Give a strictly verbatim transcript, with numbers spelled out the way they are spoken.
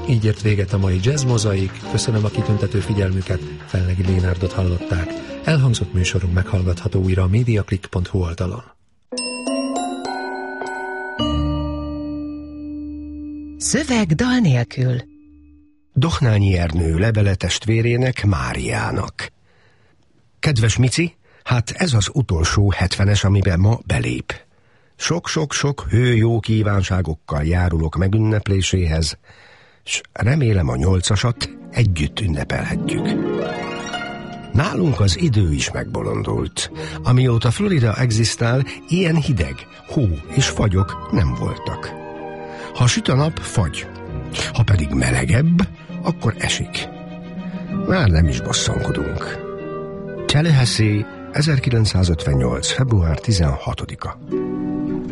Így ért véget a mai Jazz Mozaik. Köszönöm a kitüntető figyelmüket, Fellegi Lénárdot hallották. Elhangzott műsorunk meghallgatható újra a mediaclick pont hu oldalon. Szöveg dal nélkül. Dohnányi Ernő levele testvérének, Máriának. Kedves Mici, hát ez az utolsó hetvenes, amiben ma belép. Sok-sok-sok hő jó kívánságokkal járulok megünnepléséhez, s remélem a nyolcasat együtt ünnepelhetjük. Nálunk az idő is megbolondult. Amióta Florida egzisztál, ilyen hideg, hó és fagyok nem voltak. Ha süt a nap, fagy. Ha pedig melegebb, akkor esik. Már nem is bosszankodunk. Tallahassee, ezerkilencszázötvennyolc. február tizenhatodika.